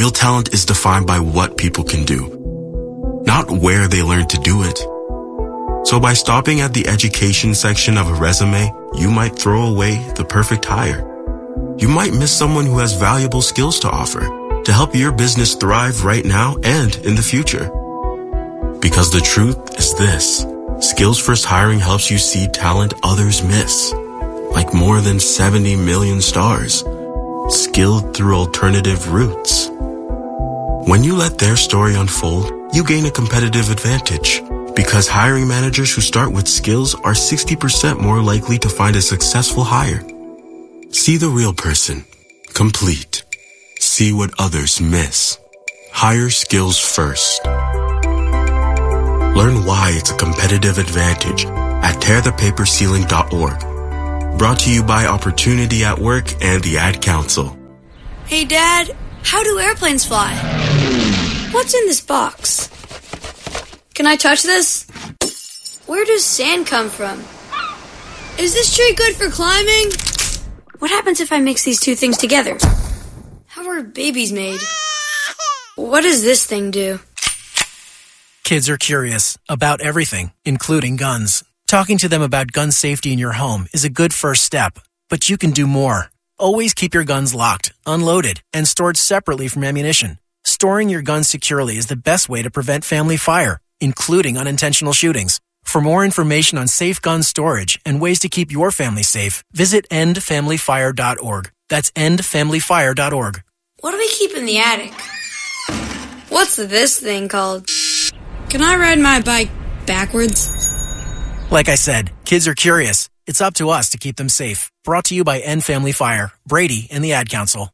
Real talent is defined by what people can do, not where they learn to do it. So by stopping at the education section of a resume, you might throw away the perfect hire. You might miss someone who has valuable skills to offer to help your business thrive right now and in the future. Because the truth is this: Skills First Hiring helps you see talent others miss, like more than 70 million stars, skilled through alternative routes. When you let their story unfold, you gain a competitive advantage, because hiring managers who start with skills are 60% more likely to find a successful hire. See the real person. Complete. See what others miss. Hire skills first. Learn why it's a competitive advantage at tearthepaperceiling.org. Brought to you by Opportunity at Work and the Ad Council. Hey, Dad, how do airplanes fly? What's in this box? Can I touch this? Where does sand come from? Is this tree good for climbing? What happens if I mix these two things together? How are babies made? What does this thing do? Kids are curious about everything, including guns. Talking to them about gun safety in your home is a good first step, but you can do more. Always keep your guns locked, unloaded, and stored separately from ammunition. Storing your guns securely is the best way to prevent family fire, including unintentional shootings. For more information on safe gun storage and ways to keep your family safe, visit endfamilyfire.org. That's endfamilyfire.org. What do we keep in the attic? What's this thing called? Can I ride my bike backwards? Like I said, kids are curious. It's up to us to keep them safe. Brought to you by End Family Fire, Brady, and the Ad Council.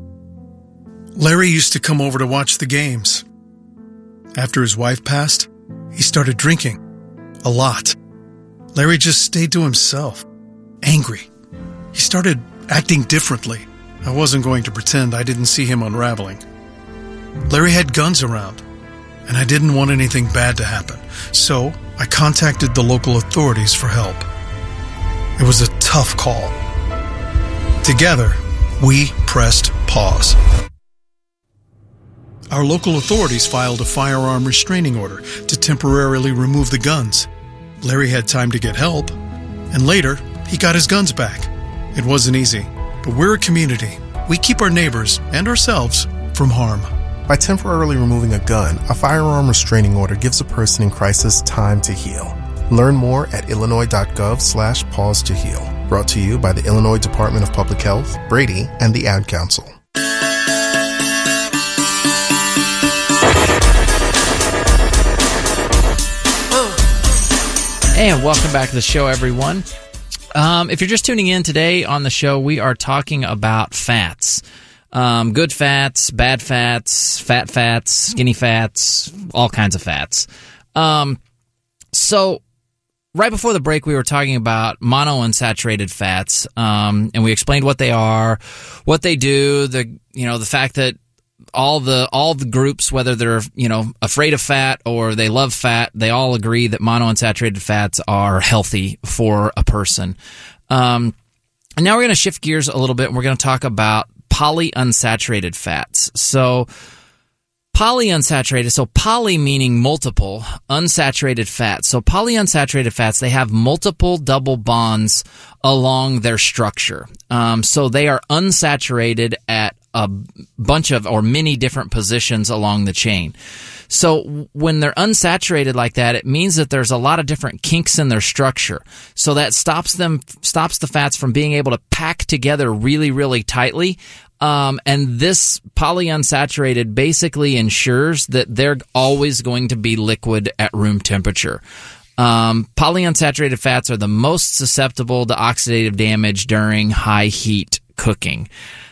Larry used to come over to watch the games. After his wife passed, he started drinking. A lot. Larry just stayed to himself. Angry. He started acting differently. I wasn't going to pretend I didn't see him unraveling. Larry had guns around, and I didn't want anything bad to happen. So I contacted the local authorities for help. It was a tough call. Together, we pressed pause. Our local authorities filed a firearm restraining order to temporarily remove the guns. Larry had time to get help, and later, he got his guns back. It wasn't easy, but we're a community. We keep our neighbors and ourselves from harm. By temporarily removing a gun, a firearm restraining order gives a person in crisis time to heal. Learn more at illinois.gov/pause to heal. Brought to you by the Illinois Department of Public Health, Brady, and the Ad Council. And welcome back to the show, everyone. If you're just tuning in today on the show, we are talking about fats. Good fats, bad fats, skinny fats, all kinds of fats. So right before the break, we were talking about monounsaturated fats, and we explained what they are, what they do, the fact that all the groups, whether they're, afraid of fat or they love fat, they all agree that monounsaturated fats are healthy for a person. And now we're going to shift gears a little bit, and we're going to talk about polyunsaturated fats. So polyunsaturated, so poly meaning multiple, unsaturated fats. So polyunsaturated fats, they have multiple double bonds along their structure. So they are unsaturated at a bunch of or many different positions along the chain. So when they're unsaturated like that, it means that there's a lot of different kinks in their structure. So that stops the fats from being able to pack together really, really tightly. And this polyunsaturated basically ensures that they're always going to be liquid at room temperature. Polyunsaturated fats are the most susceptible to oxidative damage during high heat cooking.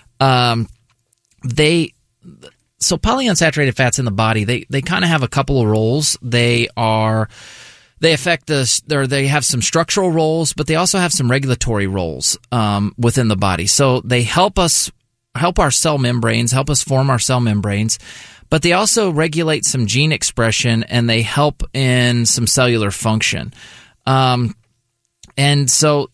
So polyunsaturated fats in the body, they kind of have a couple of roles. They affect they have some structural roles, but they also have some regulatory roles within the body. So they help our cell membranes, help us form our cell membranes, but they also regulate some gene expression, and they help in some cellular function. And so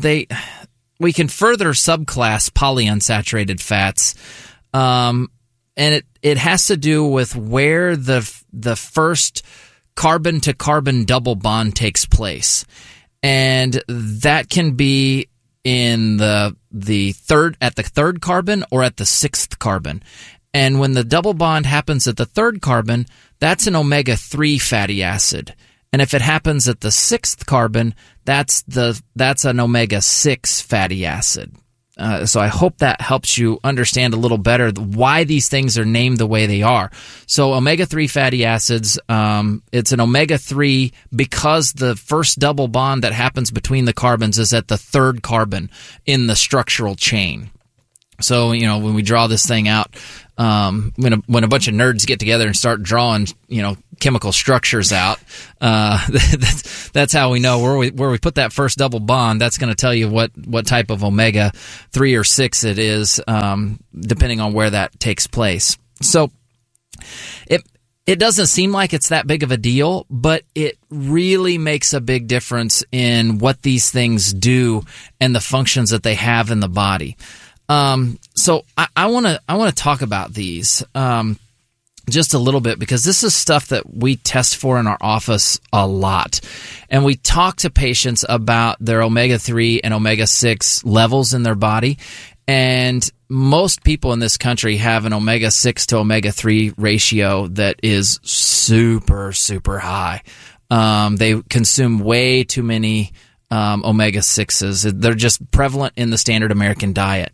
we can further subclass polyunsaturated fats and it has to do with where the first carbon-to-carbon double bond takes place. And that can be in the third carbon or at the sixth carbon. And when the double bond happens at the third carbon, that's an omega-3 fatty acid. And if it happens at the sixth carbon, that's an omega-6 fatty acid. So I hope that helps you understand a little better why these things are named the way they are. So omega-3 fatty acids, it's an omega-3 because the first double bond that happens between the carbons is at the third carbon in the structural chain. So, when we draw this thing out, when a bunch of nerds get together and start drawing, chemical structures out, that's how we know where we put that first double bond. That's going to tell you what type of omega 3 or 6 it is, depending on where that takes place. So it doesn't seem like it's that big of a deal, but it really makes a big difference in what these things do and the functions that they have in the body. So I want to talk about these just a little bit, because this is stuff that we test for in our office a lot, and we talk to patients about their omega-3 and omega-6 levels in their body. And most people in this country have an omega-6 to omega-3 ratio that is super, super high. They consume way too many omega-6s. They're just prevalent in the standard American diet.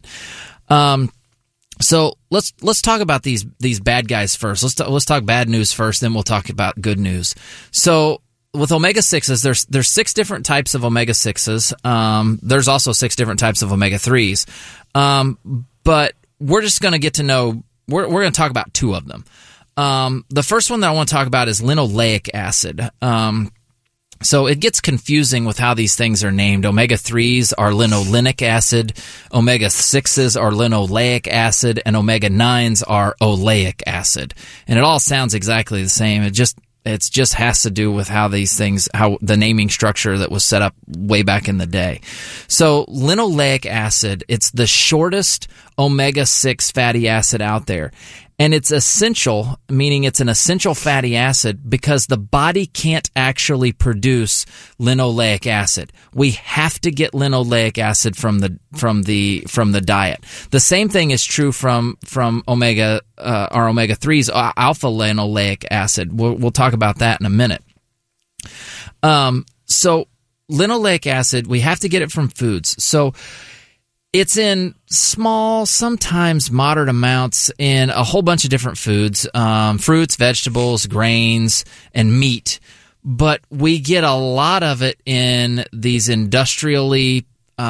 So let's talk about these bad guys first. Let's talk bad news first, then we'll talk about good news. So with omega-6s, there's 6 different types of omega-6s. There's also 6 different types of omega-3s. But we're just going to get to know, we're going to talk about 2 of them. The first one that I want to talk about is linoleic acid. So it gets confusing with how these things are named. Omega-3s are linolenic acid, omega-6s are linoleic acid, and omega-9s are oleic acid. And it all sounds exactly the same. It just has to do with how the naming structure that was set up way back in the day. So linoleic acid, it's the shortest omega-6 fatty acid out there. And it's essential, meaning it's an essential fatty acid, because the body can't actually produce linoleic acid. We have to get linoleic acid from the diet. The same thing is true from our omega-3s, alpha linoleic acid. We'll talk about that in a minute. So linoleic acid, we have to get it from foods. So it's in small, sometimes moderate amounts in a whole bunch of different foods, fruits, vegetables, grains, and meat. But we get a lot of it in these industrially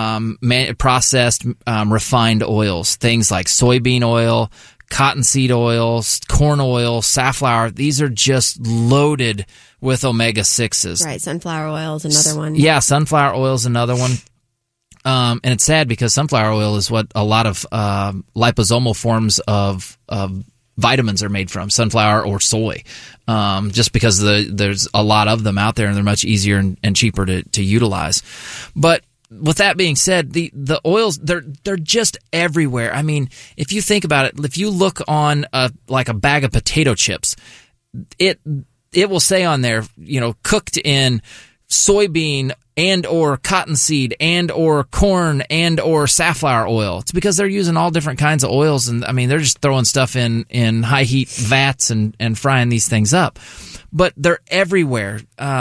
processed, refined oils, things like soybean oil, cottonseed oil, corn oil, safflower. These are just loaded with omega-6s. Right, sunflower oil is another one. Yeah, sunflower oil is another one. And it's sad because sunflower oil is what a lot of liposomal forms of vitamins are made from, sunflower or soy, just because there's a lot of them out there and they're much easier and cheaper to utilize. But with that being said, the oils, they're just everywhere. I mean, if you think about it, if you look on like a bag of potato chips, it will say on there, cooked in soybean and or cottonseed and or corn and or safflower oil. It's because they're using all different kinds of oils, and I mean they're just throwing stuff in high heat vats and frying these things up. But they're everywhere.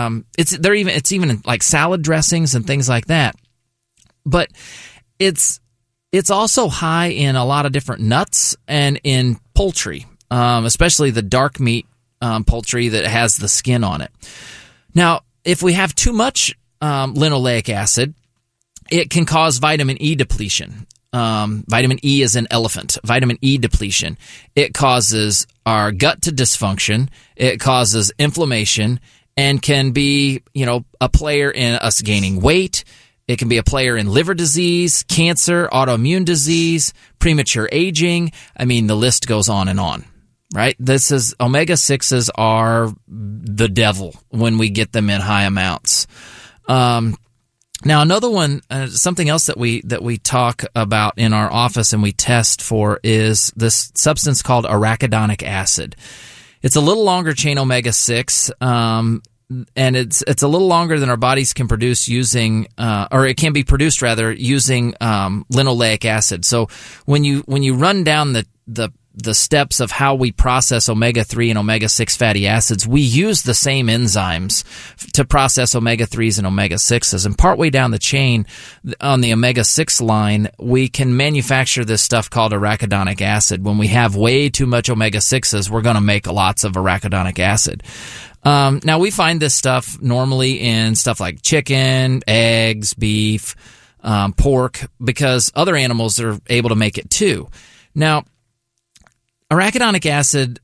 It's even in like salad dressings and things like that. But it's also high in a lot of different nuts and in poultry, especially the dark meat poultry that has the skin on it. Now, if we have too much linoleic acid, it can cause vitamin E depletion. Vitamin E is an elephant. Vitamin E depletion. It causes our gut to dysfunction. It causes inflammation and can be, a player in us gaining weight. It can be a player in liver disease, cancer, autoimmune disease, premature aging. I mean, the list goes on and on. Right? Omega-6s are the devil when we get them in high amounts. Now, another one, something else that we talk about in our office and we test for is this substance called arachidonic acid. It's a little longer chain omega-6, and it's a little longer than our bodies can produce using, or it can be produced rather using linoleic acid. So when you run down the steps of how we process omega-3 and omega-6 fatty acids, we use the same enzymes to process omega-3s and omega-6s. And partway down the chain on the omega-6 line, we can manufacture this stuff called arachidonic acid. When we have way too much omega-6s, we're going to make lots of arachidonic acid. Now, we find this stuff normally in stuff like chicken, eggs, beef, pork, because other animals are able to make it too. Now, arachidonic acid,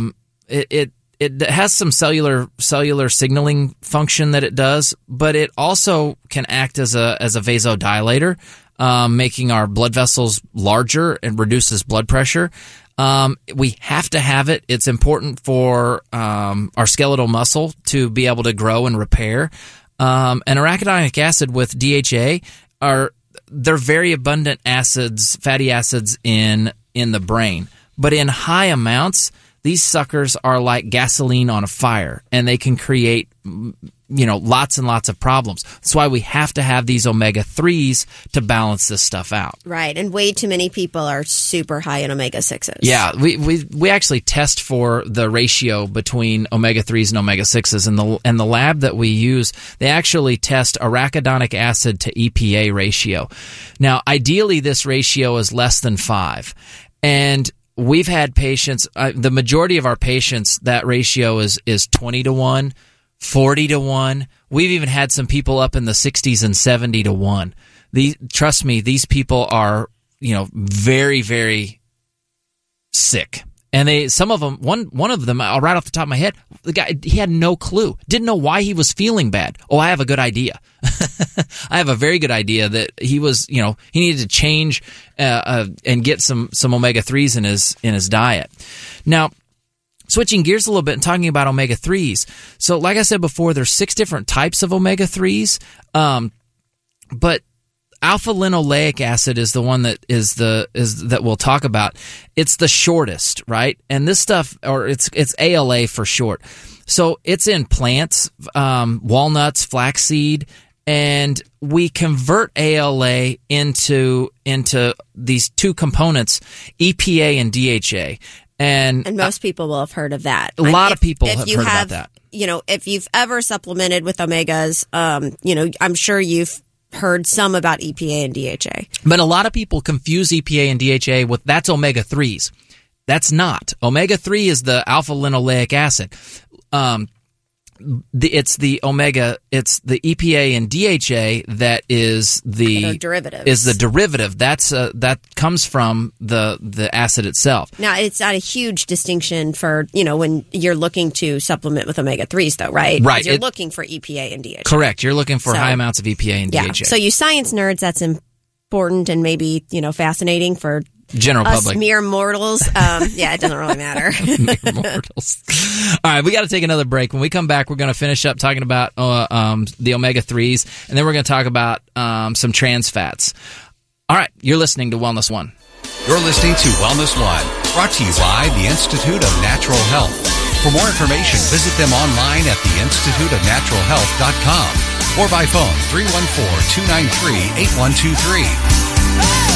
it has some cellular signaling function that it does, but it also can act as a vasodilator, making our blood vessels larger and reduces blood pressure. We have to have it. It's important for our skeletal muscle to be able to grow and repair. And arachidonic acid with DHA they're very abundant acids, fatty acids in the brain. But in high amounts, these suckers are like gasoline on a fire, and they can create, lots and lots of problems. That's why we have to have these omega-3s to balance this stuff out. Right, and way too many people are super high in omega-6s. Yeah, we actually test for the ratio between omega-3s and omega-6s, and the lab that we use, they actually test arachidonic acid to EPA ratio. Now, ideally, this ratio is less than 5, and we've had patients, the majority of our patients, that ratio is 20-1, 40-1. We've even had some people up in the 60s and 70-1. Trust me, these people are, very, very sick. And some of them, one of them, right off the top of my head, the guy, he had no clue, didn't know why he was feeling bad. Oh, I have a good idea. I have a very good idea that he was, he needed to change and get some omega-3s in his diet. Now, switching gears a little bit and talking about omega-3s. So, like I said before, there's 6 different types of omega-3s, but alpha-linoleic acid is the one that we'll talk about. It's the shortest, right? And this stuff, or it's ALA for short. So it's in plants, walnuts, flaxseed, and we convert ALA into these 2 components, EPA and DHA. And most people will have heard of that. A lot of people have heard about that. If you've ever supplemented with omegas, I'm sure you've heard some about EPA and DHA. But a lot of people confuse EPA and DHA with that's omega-3s. That's not. Omega-3 is the alpha-linoleic acid. It's the EPA and DHA that is the derivative. Is the derivative. That comes from the acid itself. Now, it's not a huge distinction for when you're looking to supplement with omega-3s, though, right? Right. You're looking for EPA and DHA. Correct. You're looking for high amounts of EPA and DHA. So you science nerds, that's important and maybe fascinating for general us public. Mere mortals. It doesn't really matter. Mere mortals. All right, we got to take another break. When we come back, we're going to finish up talking about the omega-3s, and then we're going to talk about some trans fats. All right, you're listening to Wellness One. You're listening to Wellness One, brought to you by the Institute of Natural Health. For more information, visit them online at theinstituteofnaturalhealth.com or by phone 314-293-8123.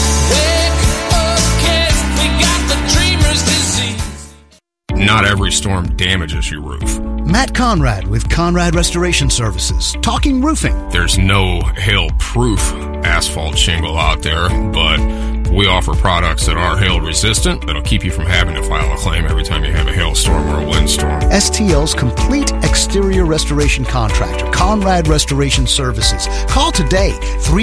Not every storm damages your roof. Matt Conrad with Conrad Restoration Services, talking roofing. There's no hail-proof asphalt shingle out there, but we offer products that are hail-resistant that'll keep you from having to file a claim every time you have a hailstorm or a windstorm. STL's complete exterior restoration contractor, Conrad Restoration Services. Call today,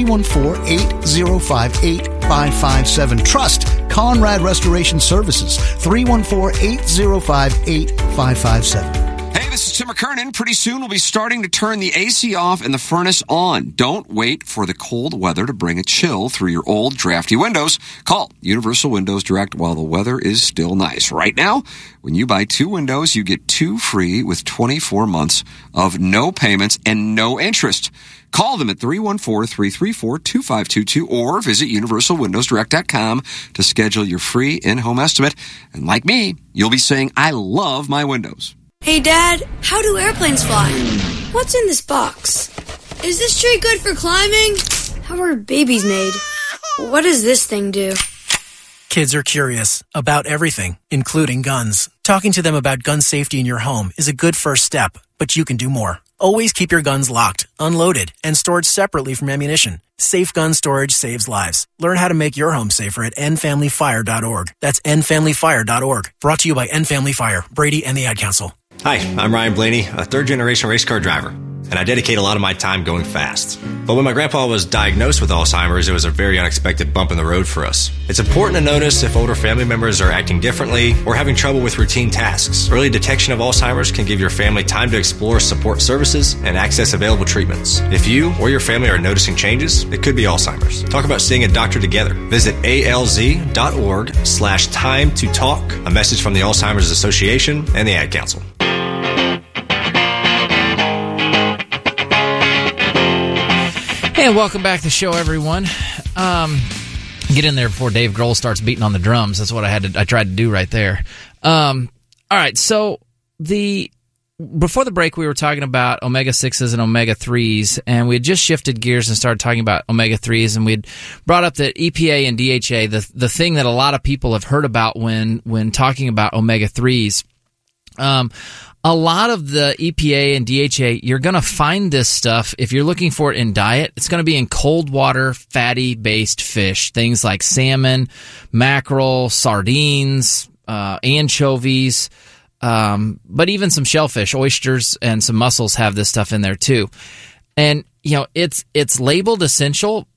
314-805-8557. Trust Conrad Restoration Services, 314-805-8557. Hey, this is Tim McKernan. Pretty soon we'll be starting to turn the AC off and the furnace on. Don't wait for the cold weather to bring a chill through your old, drafty windows. Call Universal Windows Direct while the weather is still nice. Right now, when you buy 2 windows, you get 2 free with 24 months of no payments and no interest. Call them at 314-334-2522 or visit universalwindowsdirect.com to schedule your free in-home estimate. And like me, you'll be saying, I love my windows. Hey, Dad, how do airplanes fly? What's in this box? Is this tree good for climbing? How are babies made? What does this thing do? Kids are curious about everything, including guns. Talking to them about gun safety in your home is a good first step, but you can do more. Always keep your guns locked, unloaded, and stored separately from ammunition. Safe gun storage saves lives. Learn how to make your home safer at endfamilyfire.org. That's endfamilyfire.org. Brought to you by End Family Fire, Brady, and the Ad Council. Hi, I'm Ryan Blaney, a third-generation race car driver, and I dedicate a lot of my time going fast. But when my grandpa was diagnosed with Alzheimer's, it was a very unexpected bump in the road for us. It's important to notice if older family members are acting differently or having trouble with routine tasks. Early detection of Alzheimer's can give your family time to explore support services and access available treatments. If you or your family are noticing changes, it could be Alzheimer's. Talk about seeing a doctor together. Visit alz.org/time to talk. A message from the Alzheimer's Association and the Ad Council. And welcome back to the show, everyone. Get in there before Dave Grohl starts beating on the drums. That's what I tried to do right there. All right, so before the break, we were talking about omega-6s and omega-3s, and we had just shifted gears and started talking about omega-3s, and we had brought up that EPA and DHA, the thing that a lot of people have heard about when talking about omega-3s. A lot of the EPA and DHA, you're going to find this stuff, if you're looking for it in diet, it's going to be in cold water, fatty-based fish, things like salmon, mackerel, sardines, anchovies, but even some shellfish, oysters, and some mussels have this stuff in there too. And, it's labeled essential,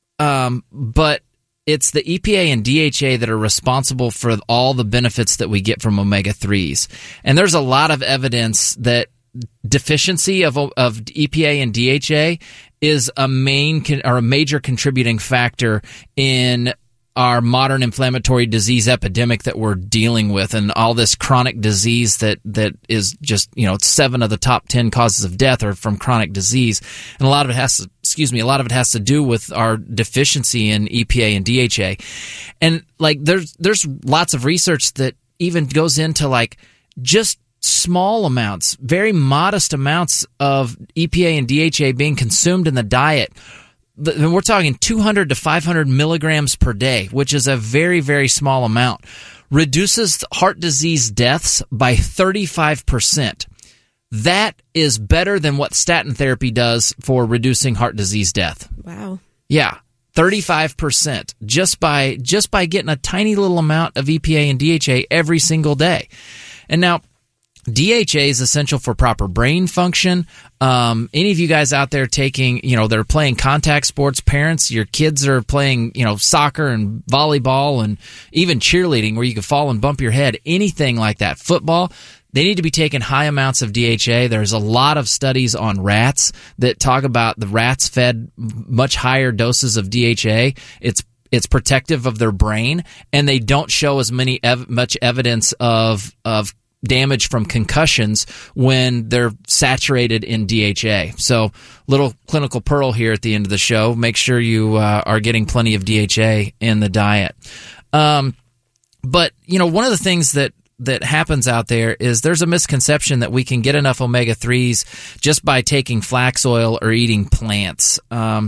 but it's the EPA and DHA that are responsible for all the benefits that we get from omega-3s. And there's a lot of evidence that deficiency of EPA and DHA is a major contributing factor in our modern inflammatory disease epidemic that we're dealing with, and all this chronic disease that is just, 7 of the top 10 causes of death are from chronic disease. And a lot of it has to do with our deficiency in EPA and DHA. And there's lots of research that even goes into just small amounts, very modest amounts of EPA and DHA being consumed in the diet. We're talking 200 to 500 milligrams per day, which is a very, very small amount, reduces heart disease deaths by 35%. That is better than what statin therapy does for reducing heart disease death. Wow. Yeah, 35% just by getting a tiny little amount of EPA and DHA every single day. And now, DHA is essential for proper brain function. Any of you guys out there they're playing contact sports, parents, your kids are playing, soccer and volleyball and even cheerleading where you can fall and bump your head, anything like that, football, they need to be taking high amounts of DHA. There's a lot of studies on rats that talk about the rats fed much higher doses of DHA. It's protective of their brain, and they don't show as much evidence of damage from concussions when they're saturated in DHA. So, little clinical pearl here at the end of the show. Make sure you are getting plenty of DHA in the diet. But, one of the things that happens out there is there's a misconception that we can get enough omega-3s just by taking flax oil or eating plants.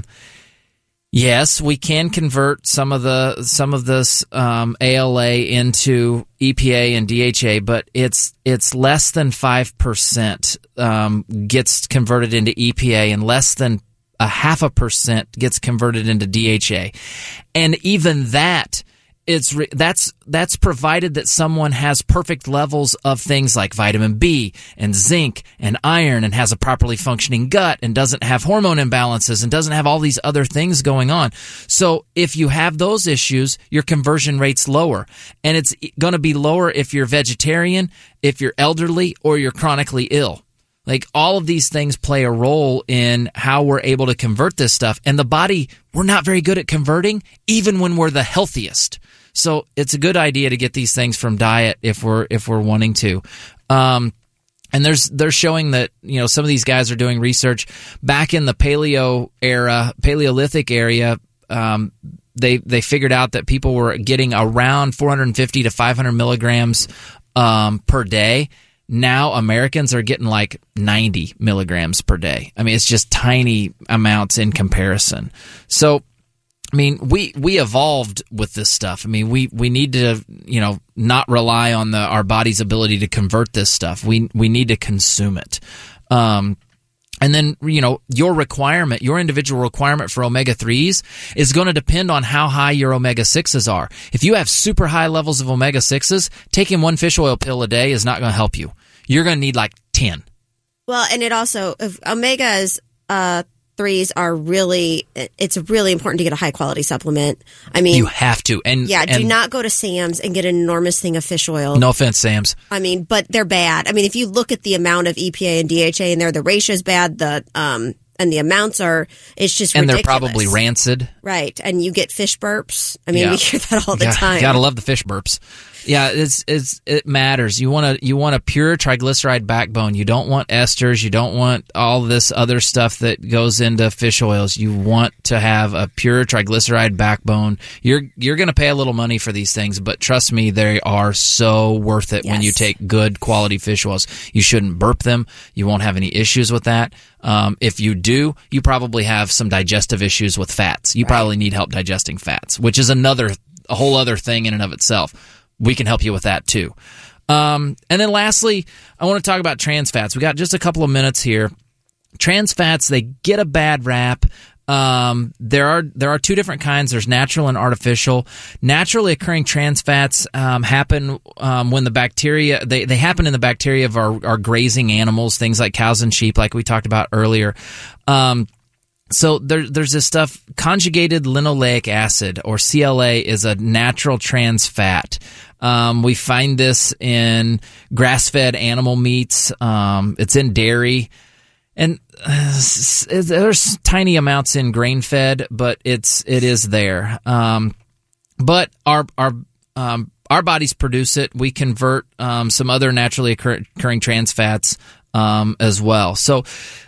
Yes, we can convert some of this ALA into EPA and DHA, but it's less than 5% gets converted into EPA, and less than 0.5% gets converted into DHA, and even that that's provided that someone has perfect levels of things like vitamin B and zinc and iron and has a properly functioning gut and doesn't have hormone imbalances and doesn't have all these other things going on. So if you have those issues, your conversion rate's lower. And it's going to be lower if you're vegetarian, if you're elderly, or you're chronically ill. Like, all of these things play a role in how we're able to convert this stuff. And the body, we're not very good at converting, even when we're the healthiest. So it's a good idea to get these things from diet if we're wanting to. And they're showing that, some of these guys are doing research back in the Paleolithic area. They figured out that people were getting around 450 to 500 milligrams per day. Now Americans are getting like 90 milligrams per day. I mean, it's just tiny amounts in comparison. So, I mean, we evolved with this stuff. I mean, we need to, not rely on our body's ability to convert this stuff. We need to consume it. And then, your individual requirement for omega-3s is going to depend on how high your omega-6s are. If you have super high levels of omega-6s, taking one fish oil pill a day is not going to help you. You're going to need like 10. Well, and it also, omegas 3s are it's really important to get a high quality supplement. I mean, you have to. And do not go to Sam's and get an enormous thing of fish oil. No offense, Sam's. I mean, but they're bad. I mean, if you look at the amount of EPA and DHA in there, the ratio is bad. And the amounts it's just ridiculous. And they're probably rancid. Right. And you get fish burps. I mean, we hear that all the time. You gotta love the fish burps. Yeah, it matters. You want a pure triglyceride backbone. You don't want esters. You don't want all this other stuff that goes into fish oils. You want to have a pure triglyceride backbone. You're going to pay a little money for these things, but trust me, they are so worth it when you take good quality fish oils. You shouldn't burp them. You won't have any issues with that. If you do, you probably have some digestive issues with fats. You probably need help digesting fats, which is a whole other thing in and of itself. We can help you with that too. And then lastly, I want to talk about trans fats. We got just a couple of minutes here. Trans fats, they get a bad rap. There are two different kinds. There's natural and artificial. Naturally occurring trans fats happen when the bacteria they happen in the bacteria of our grazing animals, things like cows and sheep, like we talked about earlier. So there's this stuff, conjugated linoleic acid, or CLA, is a natural trans fat. We find this in grass-fed animal meats. It's in dairy. And there's tiny amounts in grain-fed, but it is there. But our bodies produce it. We convert some other naturally occurring trans fats as well. So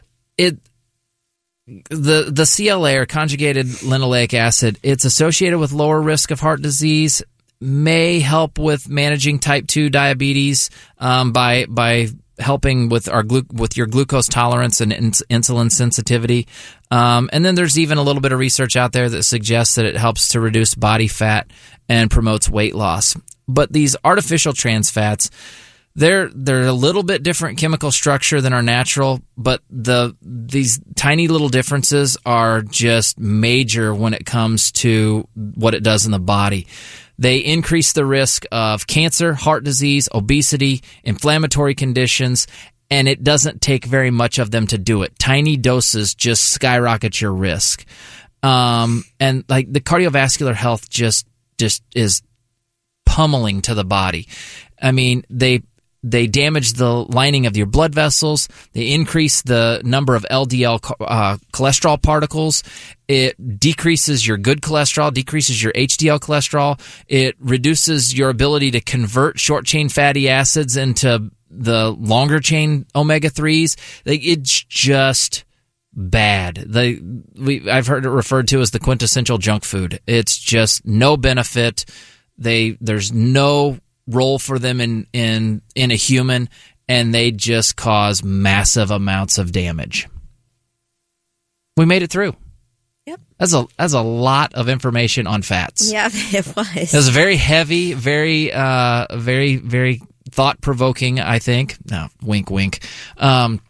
the CLA, or conjugated linoleic acid, it's associated with lower risk of heart disease, may help with managing type 2 diabetes by helping with your glucose tolerance and insulin sensitivity. And then there's even a little bit of research out there that suggests that it helps to reduce body fat and promotes weight loss. But these artificial trans fats, they're a little bit different chemical structure than our natural, but these tiny little differences are just major when it comes to what it does in the body. They increase the risk of cancer, heart disease, obesity, inflammatory conditions, and it doesn't take very much of them to do it. Tiny doses just skyrocket your risk. And like the cardiovascular health just is pummeling to the body. I mean, they damage the lining of your blood vessels. They increase the number of LDL cholesterol particles. It decreases your good cholesterol, decreases your HDL cholesterol. It reduces your ability to convert short-chain fatty acids into the longer-chain omega-3s. It's just bad. I've heard it referred to as the quintessential junk food. It's just no benefit. There's no role for them in a human, and they just cause massive amounts of damage. We made it through. Yep. That's a lot of information on fats. Yeah, it was. It was very heavy, very very very thought-provoking, I think. No, wink wink.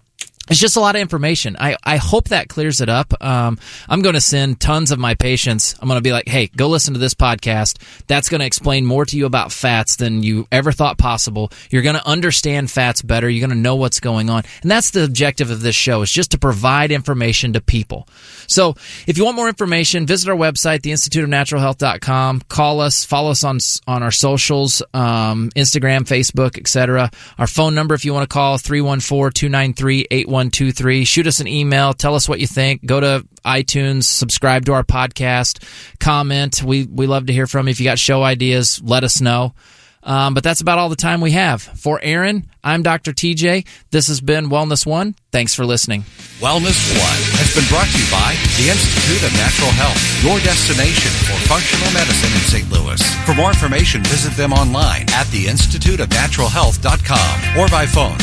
It's just a lot of information. I hope that clears it up. I'm going to send tons of my patients. I'm going to be like, hey, go listen to this podcast. That's going to explain more to you about fats than you ever thought possible. You're going to understand fats better. You're going to know what's going on. And that's the objective of this show, is just to provide information to people. So if you want more information, visit our website, theinstituteofnaturalhealth.com. Call us, follow us on our socials, Instagram, Facebook, etc. Our phone number, if you want to call, 314-293-8123. Shoot us an email. Tell us what you think. Go to iTunes. Subscribe to our podcast. Comment. We love to hear from you. If you got show ideas, let us know. But that's about all the time we have. For Aaron, I'm Dr. TJ. This has been Wellness One. Thanks for listening. Wellness One has been brought to you by the Institute of Natural Health, your destination for functional medicine in St. Louis. For more information, visit them online at theinstituteofnaturalhealth.com or by phone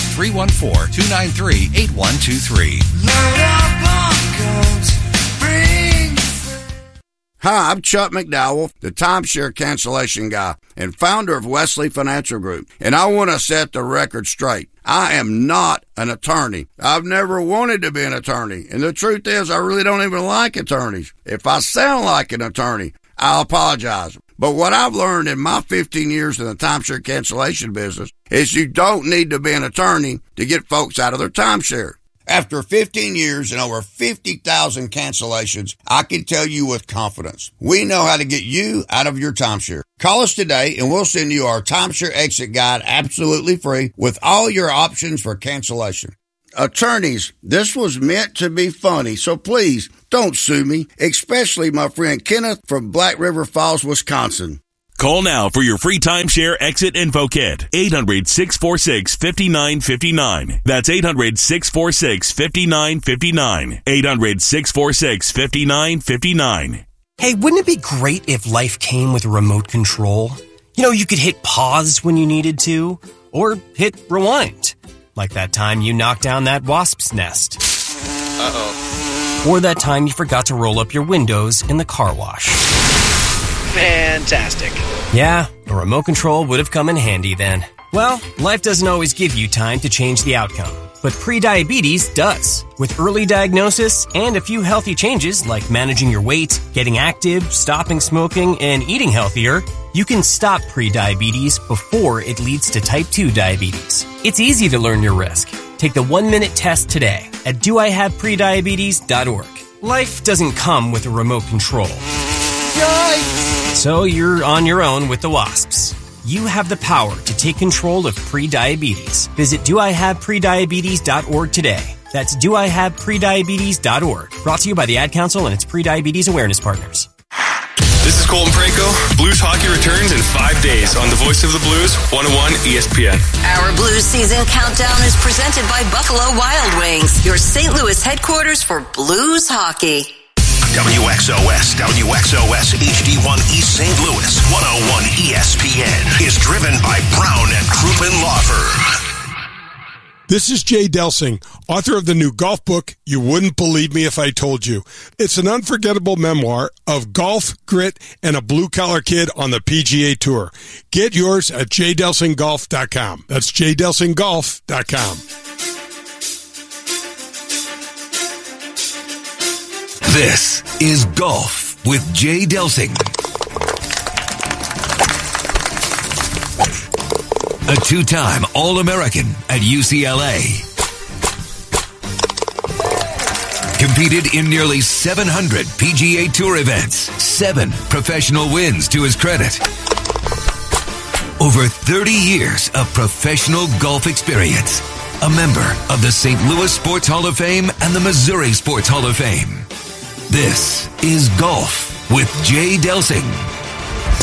314-293-8123. Hi, I'm Chuck McDowell, the timeshare cancellation guy and founder of Wesley Financial Group, and I want to set the record straight. I am not an attorney. I've never wanted to be an attorney, and the truth is I really don't even like attorneys. If I sound like an attorney, I'll apologize. But what I've learned in my 15 years in the timeshare cancellation business is you don't need to be an attorney to get folks out of their timeshare. After 15 years and over 50,000 cancellations, I can tell you with confidence, we know how to get you out of your timeshare. Call us today and we'll send you our timeshare exit guide absolutely free with all your options for cancellation. Attorneys, this was meant to be funny, so please don't sue me, especially my friend Kenneth from Black River Falls, Wisconsin. Call now for your free timeshare exit info kit. 800-646-5959. That's 800-646-5959. 800-646-5959. Hey, wouldn't it be great if life came with a remote control? You know, you could hit pause when you needed to, or hit rewind. Like that time you knocked down that wasp's nest. Uh-oh. Or that time you forgot to roll up your windows in the car wash. Fantastic. Yeah, a remote control would have come in handy then. Well, life doesn't always give you time to change the outcome, but prediabetes does. With early diagnosis and a few healthy changes like managing your weight, getting active, stopping smoking, and eating healthier, you can stop prediabetes before it leads to type 2 diabetes. It's easy to learn your risk. Take the 1-minute test today at doihaveprediabetes.org. Life doesn't come with a remote control. Yikes! So you're on your own with the wasps. You have the power to take control of prediabetes. Visit doihaveprediabetes.org today. That's doihaveprediabetes.org. Brought to you by the Ad Council and its Prediabetes Awareness Partners. This is Colton Preko. Blues hockey returns in 5 days on the Voice of the Blues, 101 ESPN. Our Blues season countdown is presented by Buffalo Wild Wings, your St. Louis headquarters for Blues hockey. WXOS HD1 East St. Louis 101 ESPN is driven by Brown and Crouppen Law Firm. This is Jay Delsing, author of the new golf book, You Wouldn't Believe Me If I Told You. It's an unforgettable memoir of golf, grit, and a blue-collar kid on the PGA Tour. Get yours at jdelsinggolf.com. That's jdelsinggolf.com. This is Golf with Jay Delsing. A two-time All-American at UCLA. Competed in nearly 700 PGA Tour events. 7 professional wins to his credit. Over 30 years of professional golf experience. A member of the St. Louis Sports Hall of Fame and the Missouri Sports Hall of Fame. This is Golf with Jay Delsing.